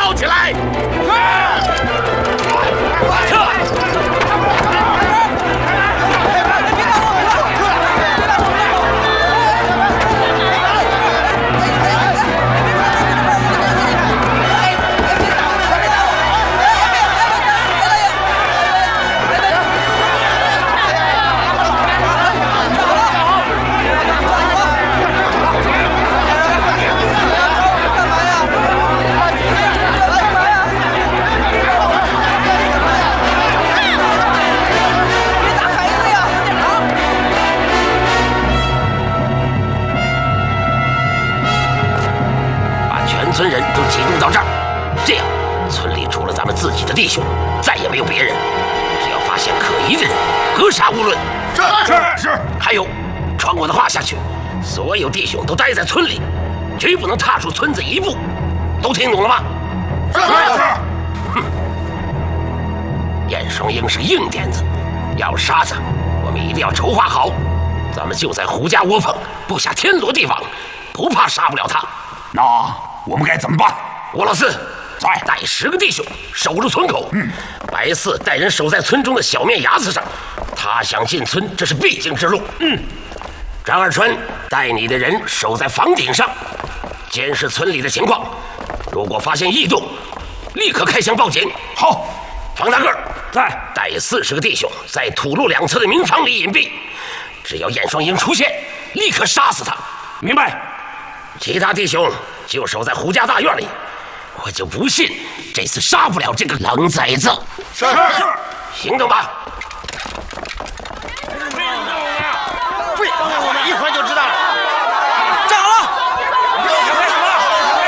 跳起来！村人都集中到这儿，这样村里除了咱们自己的弟兄，再也没有别人。只要发现可疑的人，格杀勿论。是。还有，传我的话下去，所有弟兄都待在村里，绝不能踏出村子一步。都听懂了吗？是。哼，燕双鹰是硬点子，要杀他，我们一定要筹划好。咱们就在胡家窝棚布下天罗地网，不怕杀不了他。 那我们该怎么办？ 吴老四在带10个弟兄守住村口。白四带人守在村中的小面衙子上，他想进村，这是必经之路。张二川带你的人守在房顶上，监视村里的情况。如果发现异动，立刻开枪报警。 好。 方大个在带40个弟兄在土路两侧的民房里隐蔽，只要燕双鹰出现，立刻杀死他。 明白。 其他弟兄就守在胡家大院里，我就不信这次杀不了这个狼崽子。 是。 行动吧。 对，我们一会儿就知道了。站好了！开始了！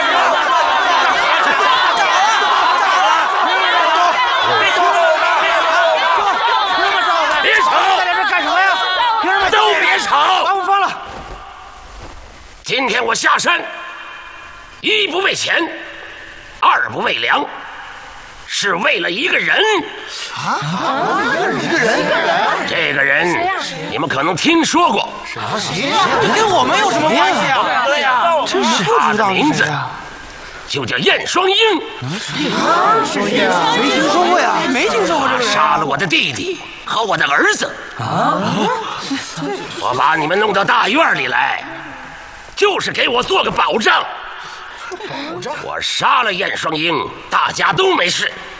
别吵！ 在这干什么呀？ 都别吵！ 把我放了。 今天我下山，一不为钱，二不为粮，是为了一个人。 一个人？ 这个人，你们可能听说过。 谁呀？跟我们有什么关系啊？对呀， 真是不知道名字，就叫燕双鹰。 双鹰啊？没听说过呀，没听说过这个人。 杀了我的弟弟和我的儿子。我把你们弄到大院里来，就是给我做个保障。我杀了燕双鹰，大家都没事。